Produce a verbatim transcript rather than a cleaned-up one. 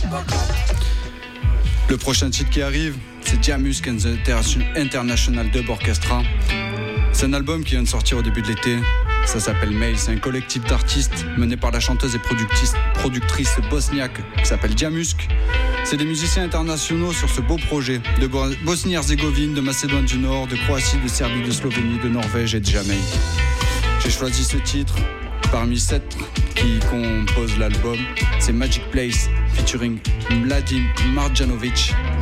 Le prochain titre qui arrive, c'est Jamusk and the International Dub Orchestra. C'est un album qui vient de sortir au début de l'été. Ça s'appelle Mail. C'est un collectif d'artistes mené par la chanteuse et productrice bosniaque qui s'appelle Jamusk. C'est des musiciens internationaux sur ce beau projet de Bosnie-Herzégovine, de Macédoine du Nord, de Croatie, de Serbie, de Slovénie, de Norvège et de Jamaïque. J'ai choisi ce titre parmi sept qui composent l'album. C'est Magic Place featuring Mladen Marjanovic.